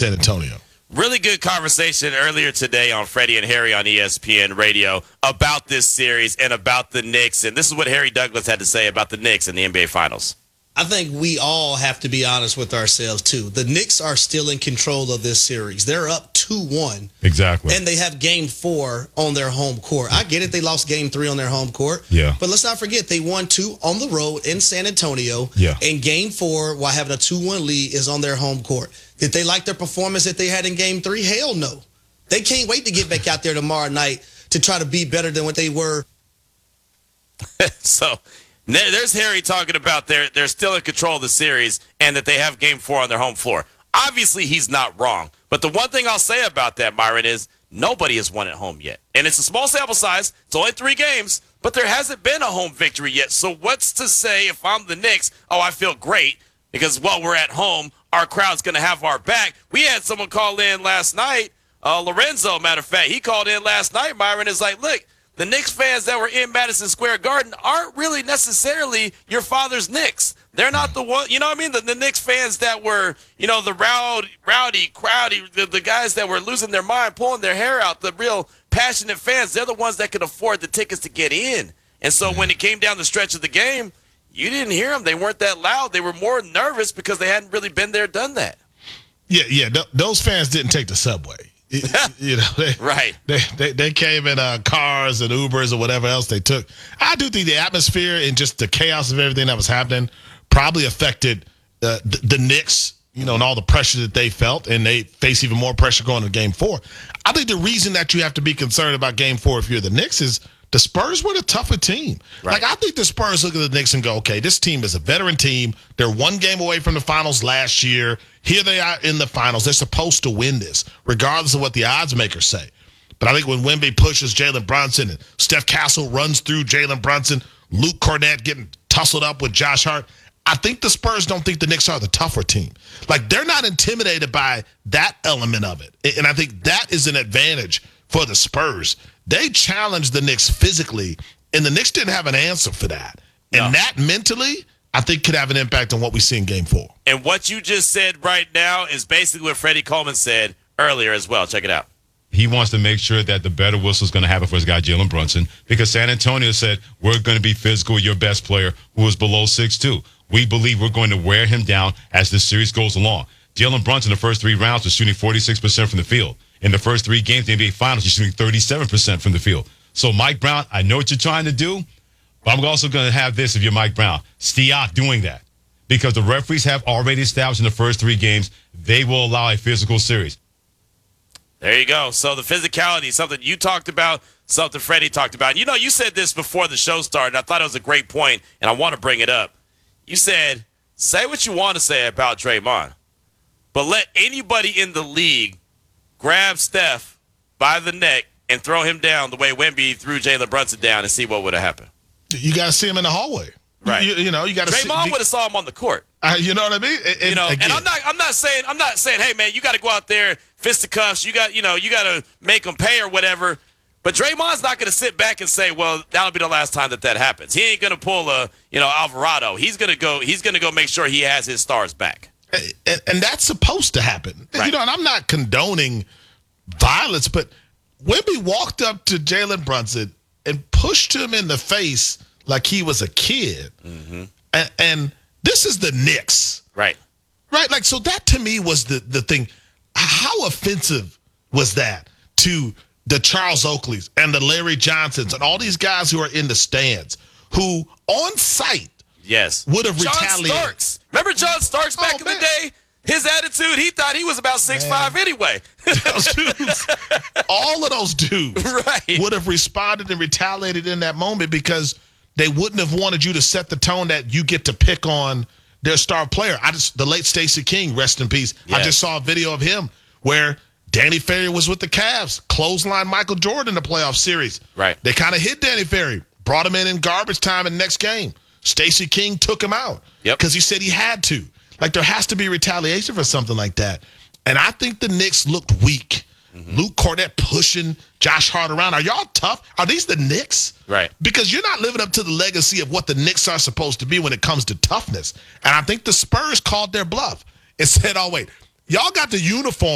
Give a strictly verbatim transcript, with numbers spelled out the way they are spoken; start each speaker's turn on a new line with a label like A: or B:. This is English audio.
A: San Antonio.
B: Really good conversation earlier today on Freddie and Harry on E S P N Radio about this series and about the Knicks. And this is what Harry Douglas had to say about the Knicks in the N B A Finals.
C: I think we all have to be honest with ourselves, too. The Knicks are still in control of this series. They're up two one.
D: Exactly.
C: And they have game four on their home court. I get it. They lost game three on their home court.
D: Yeah.
C: But let's not forget, they won two on the road in San Antonio.
D: Yeah.
C: And game four, while having a two one lead, is on their home court. Did they like their performance that they had in game three? Hell no. They can't wait to get back out there tomorrow night to try to be better than what they were.
B: So there's Harry talking about they're, they're still in control of the series and that they have game four on their home floor. Obviously, he's not wrong. But the one thing I'll say about that, Myron, is nobody has won at home yet. And it's a small sample size. It's only three games. But there hasn't been a home victory yet. So what's to say if I'm the Knicks, oh, I feel great because, well, we're at home. Our crowd's going to have our back. We had someone call in last night, uh, Lorenzo, matter of fact. He called in last night, Myron, is like, look, the Knicks fans that were in Madison Square Garden aren't really necessarily your father's Knicks. They're not the one, you know what I mean? The, the Knicks fans that were, you know, the rowdy, rowdy, crowdy, the, the guys that were losing their mind, pulling their hair out, the real passionate fans, they're the ones that could afford the tickets to get in. And so when it came down the stretch of the game, you didn't hear them. They weren't that loud. They were more nervous because they hadn't really been there, done that.
A: Yeah, yeah. Th- those fans didn't take the subway. you know, they,
B: right.
A: They, they they came in uh, cars and Ubers or whatever else they took. I do think the atmosphere and just the chaos of everything that was happening probably affected uh, the, the Knicks, you know, and all the pressure that they felt, and they face even more pressure going to game four. I think the reason that you have to be concerned about game four if you're the Knicks is the Spurs were the tougher team.
B: Right.
A: Like, I think the Spurs look at the Knicks and go, okay, this team is a veteran team. They're one game away from the finals last year. Here they are in the finals. They're supposed to win this, regardless of what the odds makers say. But I think when Wemby pushes Jalen Brunson and Steph Castle runs through Jalen Brunson, Luke Cornett getting tussled up with Josh Hart, I think the Spurs don't think the Knicks are the tougher team. Like, they're not intimidated by that element of it. And I think that is an advantage for the Spurs. They challenged the Knicks physically, and the Knicks didn't have an answer for that. And
B: No.
A: that mentally, I think, could have an impact on what we see in game four.
B: And what you just said right now is basically what Freddie Coleman said earlier as well. Check it out.
D: He wants to make sure that the better whistle is going to happen for his guy, Jalen Brunson, because San Antonio said, we're going to be physical with your best player who is below six two. We believe we're going to wear him down as the series goes along. Jalen Brunson, the first three rounds, was shooting forty-six percent from the field. In the first three games of the N B A Finals, he's shooting thirty-seven percent from the field. So, Mike Brown, I know what you're trying to do, but I'm also going to have this if you're Mike Brown. Stop doing that. Because the referees have already established in the first three games, they will allow a physical series.
B: There you go. So the physicality, something you talked about, something Freddie talked about. You know, you said this before the show started, and I thought it was a great point, and I want to bring it up. You said, say what you want to say about Draymond, but let anybody in the league grab Steph by the neck and throw him down the way Wemby threw Jalen Brunson down and see what would have happened.
A: You got to see him in the hallway.
B: Right.
A: You, you know, you got to see.
B: Draymond would have saw him on the court.
A: Uh, you know what I mean? And,
B: You know,
A: again,
B: and I'm not, I'm not saying, I'm not saying, hey man, you got to go out there, fisticuffs. You got, you know, you got to make them pay or whatever. But Draymond's not going to sit back and say, well, that'll be the last time that that happens. He ain't going to pull a, you know, Alvarado. He's going to go, he's going to go make sure he has his stars back.
A: And, and that's supposed to happen.
B: Right.
A: You know, and I'm not condoning violence, but Wemby walked up to Jalen Brunson and pushed him in the face like he was a kid.
B: Mm-hmm.
A: And, and this is the Knicks.
B: Right.
A: Right? Like, so that to me was the, the thing. How offensive was that to the Charles Oakleys and the Larry Johnsons and all these guys who are in the stands who on site
B: Yes.
A: would have
B: John
A: retaliated?
B: Starks. Remember John Starks back
A: Oh,
B: in
A: man.
B: the day? His attitude, he thought he was about six five anyway.
A: Those dudes, all of those dudes
B: Right.
A: would have responded and retaliated in that moment because they wouldn't have wanted you to set the tone that you get to pick on their star player. I just the late Stacey King, rest in peace. I
B: Yes.
A: just saw a video of him where Danny Ferry was with the Cavs, clothesline Michael Jordan in the playoff series.
B: Right.
A: They kind of hit Danny Ferry, brought him in in garbage time in the next game. Stacey King took him out
B: Yep.
A: because he said he had to. Like, there has to be retaliation for something like that. And I think the Knicks looked weak. Mm-hmm. Luke Cornett pushing Josh Hart around. Are y'all tough? Are these the Knicks?
B: Right.
A: Because you're not living up to the legacy of what the Knicks are supposed to be when it comes to toughness. And I think the Spurs called their bluff and said, oh, wait, y'all got the uniform.